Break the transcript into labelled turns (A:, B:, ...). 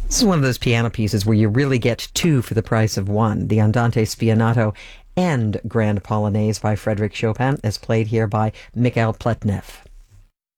A: This is one of those piano pieces where you really get two for the price of one. The Andante Spianato and Grand Polonaise by Frédéric Chopin is played here by Mikhail Pletnev.